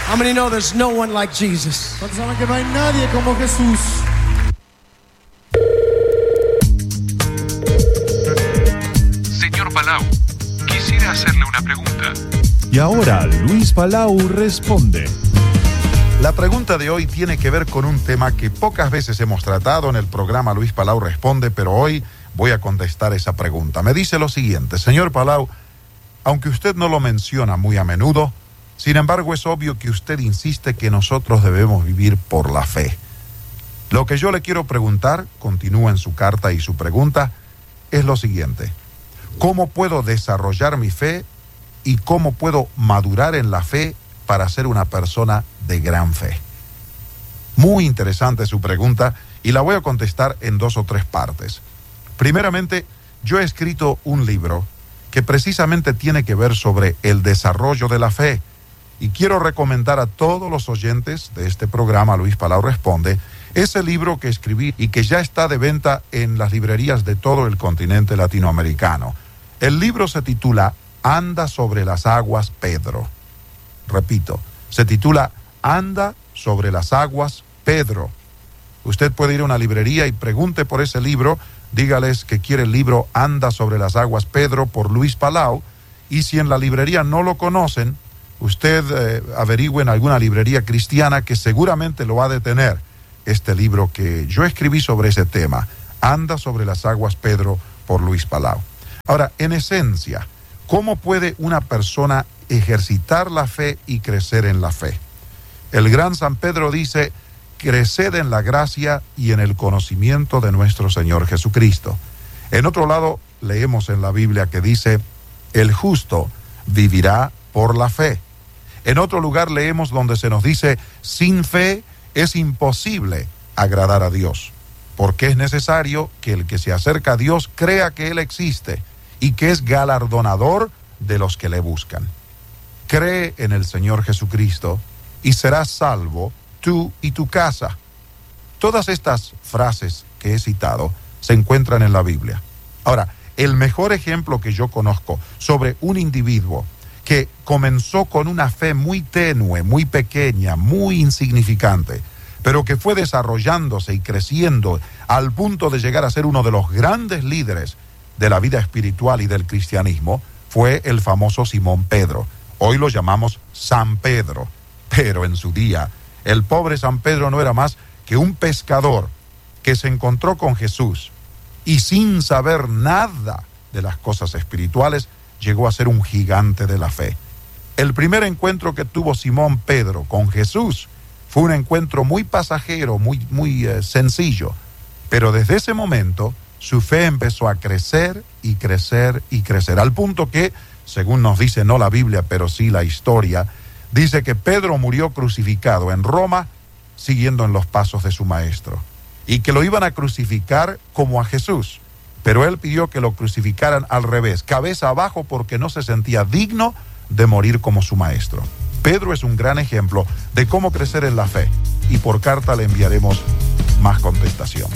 How many know there's no one like Jesus? ¿Cuántos saben que no hay nadie como Jesús? Señor Palau, quisiera hacerle una pregunta. Y ahora Luis Palau responde. La pregunta de hoy tiene que ver con un tema que pocas veces hemos tratado en el programa Luis Palau Responde, pero hoy voy a contestar esa pregunta. Me dice lo siguiente: señor Palau, aunque usted no lo menciona muy a menudo, sin embargo es obvio que usted insiste que nosotros debemos vivir por la fe. Lo que yo le quiero preguntar, continúa en su carta y su pregunta, es lo siguiente: ¿cómo puedo desarrollar mi fe y cómo puedo madurar en la fe para ser una persona de gran fe? Muy interesante su pregunta y la voy a contestar en 2 o 3 partes. Primeramente, yo he escrito un libro que precisamente tiene que ver sobre el desarrollo de la fe y quiero recomendar a todos los oyentes de este programa Luis Palau Responde ese libro que escribí y que ya está de venta en las librerías de todo el continente latinoamericano. El libro se titula Anda sobre las aguas, Pedro. Repito, se titula Anda sobre las aguas, Pedro. Usted puede ir a una librería y pregunte por ese libro, dígales que quiere el libro Anda sobre las aguas, Pedro, por Luis Palau, y si en la librería no lo conocen, usted averigüe en alguna librería cristiana que seguramente lo ha de tener, este libro que yo escribí sobre ese tema, Anda sobre las aguas, Pedro, por Luis Palau. Ahora, en esencia, ¿cómo puede una persona ejercitar la fe y crecer en la fe? El gran San Pedro dice: creced en la gracia y en el conocimiento de nuestro Señor Jesucristo. En otro lado, leemos en la Biblia que dice: el justo vivirá por la fe. En otro lugar leemos donde se nos dice: sin fe es imposible agradar a Dios, porque es necesario que el que se acerca a Dios crea que Él existe y que es galardonador de los que le buscan. Cree en el Señor Jesucristo y serás salvo tú y tu casa. Todas estas frases que he citado se encuentran en la Biblia. Ahora, el mejor ejemplo que yo conozco sobre un individuo que comenzó con una fe muy tenue, muy pequeña, muy insignificante, pero que fue desarrollándose y creciendo al punto de llegar a ser uno de los grandes líderes de la vida espiritual y del cristianismo, fue el famoso Simón Pedro. Hoy lo llamamos San Pedro, pero en su día el pobre San Pedro no era más que un pescador que se encontró con Jesús y sin saber nada de las cosas espirituales llegó a ser un gigante de la fe. El primer encuentro que tuvo Simón Pedro con Jesús fue un encuentro muy pasajero, muy sencillo, pero desde ese momento su fe empezó a crecer y crecer y crecer, al punto que, según nos dice no la Biblia, pero sí la historia, dice que Pedro murió crucificado en Roma siguiendo en los pasos de su maestro, y que lo iban a crucificar como a Jesús, pero él pidió que lo crucificaran al revés, cabeza abajo, porque no se sentía digno de morir como su maestro. Pedro es un gran ejemplo de cómo crecer en la fe, y por carta le enviaremos más contestación.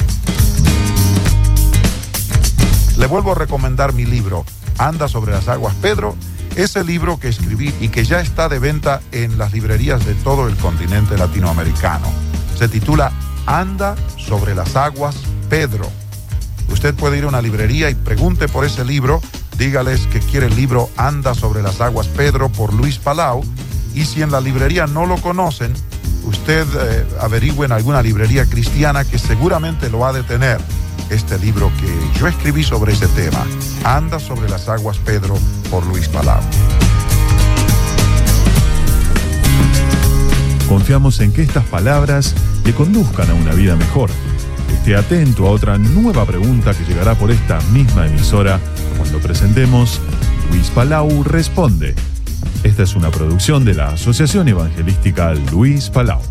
Le vuelvo a recomendar mi libro, Anda sobre las aguas, Pedro, ese libro que escribí y que ya está de venta en las librerías de todo el continente latinoamericano. Se titula Anda sobre las aguas, Pedro. Usted puede ir a una librería y pregunte por ese libro, dígales que quiere el libro Anda sobre las aguas, Pedro, por Luis Palau, y si en la librería no lo conocen, usted averigüe en alguna librería cristiana que seguramente lo ha de tener, este libro que yo escribí sobre ese tema, Anda sobre las aguas, Pedro, por Luis Palau. Confiamos en que estas palabras le conduzcan a una vida mejor. Esté atento a otra nueva pregunta que llegará por esta misma emisora cuando presentemos Luis Palau Responde. Esta es una producción de la Asociación Evangelística Luis Palau.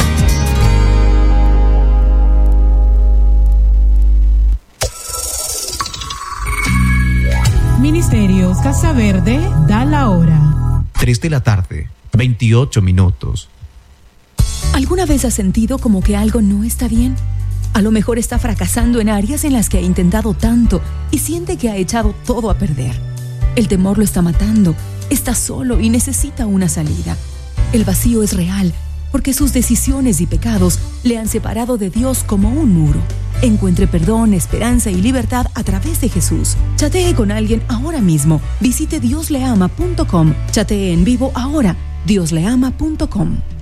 Ministerios Casa Verde da la hora. 3 de la tarde, 28 minutos. ¿Alguna vez has sentido como que algo no está bien? A lo mejor está fracasando en áreas en las que ha intentado tanto y siente que ha echado todo a perder. El temor lo está matando, está solo y necesita una salida. El vacío es real porque sus decisiones y pecados le han separado de Dios como un muro. Encuentre perdón, esperanza y libertad a través de Jesús. Chatee con alguien ahora mismo. Visite diosleama.com. Chatee en vivo ahora. diosleama.com.